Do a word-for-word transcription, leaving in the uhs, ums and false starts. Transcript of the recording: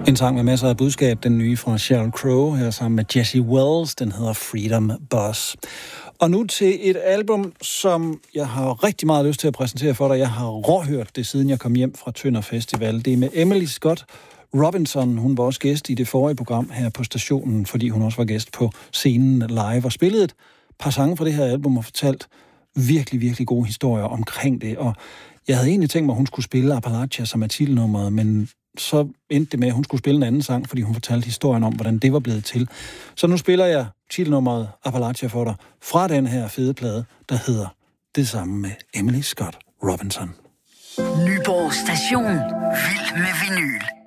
En sang med masser af budskab, den nye fra Sheryl Crow, her sammen med Jesse Wells, den hedder Freedom Bus. Og nu til et album, som jeg har rigtig meget lyst til at præsentere for dig. Jeg har råhørt det, siden jeg kom hjem fra Tønder Festival. Det er med Emily Scott Robinson. Hun var også gæst i det forrige program her på stationen, fordi hun også var gæst på scenen live og spillede et par sange fra det her album og fortalt virkelig, virkelig gode historier omkring det. Og jeg havde egentlig tænkt mig, at hun skulle spille Appalachia som er titelnummeret, men så endte det med, at hun skulle spille en anden sang, fordi hun fortalte historien om, hvordan det var blevet til. Så nu spiller jeg titelnummeret Appalachia for dig fra den her fede plade, der hedder det samme med Emily Scott Robinson. Nyborg Station. Vild med vinyl.